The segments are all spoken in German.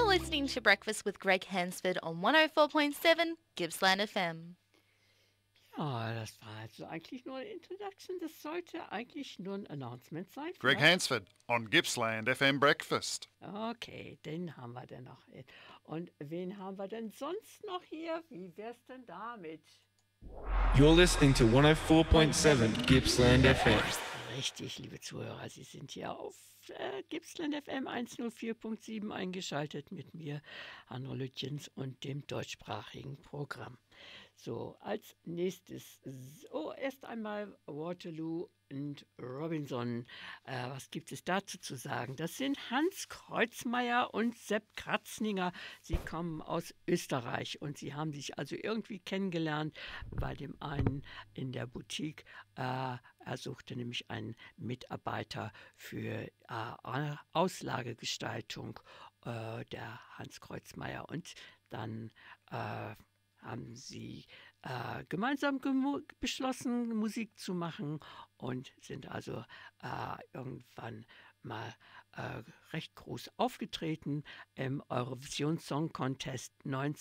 You're listening to Breakfast with Greg Hansford on 104.7 Gippsland FM. Ja, das war also eigentlich nur eine Introduction. Das sollte eigentlich nur ein Announcement sein. Greg Hansford on Gippsland FM Breakfast. Okay, den haben wir denn noch. Und wen haben wir denn sonst noch hier? Wie wär's denn damit? You're listening to 104.7 Gippsland FM. Richtig, liebe Zuhörer, Sie sind hier auf Gippsland FM 104.7 eingeschaltet mit mir, Hanno Lütjens und dem deutschsprachigen Programm. So, als nächstes, erst einmal Waterloo und Robinson. Was gibt es dazu zu sagen? Das sind Hans Kreuzmeier und Sepp Kratzninger. Sie kommen aus Österreich und sie haben sich also irgendwie kennengelernt bei dem einen in der Boutique. Er suchte nämlich einen Mitarbeiter für Auslagegestaltung, der Hans Kreuzmeier. Und dann haben sie gemeinsam beschlossen, Musik zu machen und sind also irgendwann mal recht groß aufgetreten im Eurovision Song Contest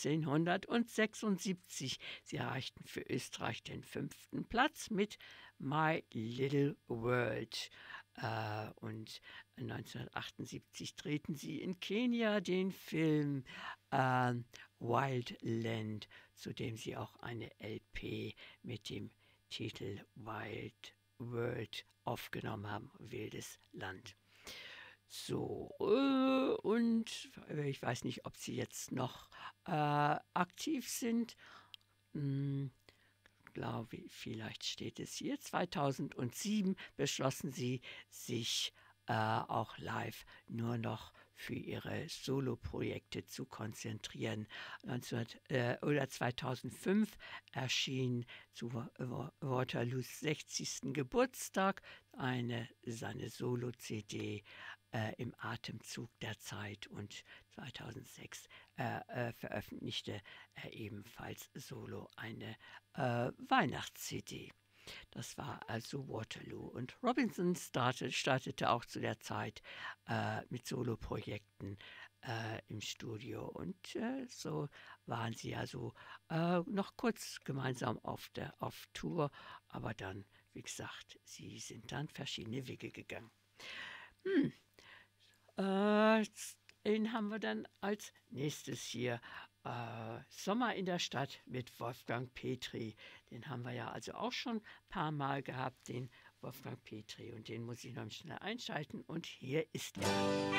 1976. Sie erreichten für Österreich den 5. Platz mit My Little World. Und 1978 drehten sie in Kenia den Film Wildland, zu dem sie auch eine LP mit dem Titel Wild World aufgenommen haben, Wildes Land. So, und ich weiß nicht, ob sie jetzt noch aktiv sind. Glaube, vielleicht steht es hier. 2007 beschlossen sie, sich auch live nur noch für ihre Soloprojekte zu konzentrieren. 2005 erschien zu Waterloos 60. Geburtstag seine Solo-CD im Atemzug der Zeit, und 2006 veröffentlichte er ebenfalls solo eine Weihnachts-CD. Das war also Waterloo. Und Robinson startete auch zu der Zeit mit Soloprojekten im Studio. Und so waren sie also noch kurz gemeinsam auf Tour. Aber dann, wie gesagt, sie sind dann verschiedene Wege gegangen. Den haben wir dann als nächstes hier. Sommer in der Stadt mit Wolfgang Petri. Den haben wir ja also auch schon ein paar Mal gehabt, den Wolfgang Petri. Und den muss ich noch schnell einschalten. Und hier ist er.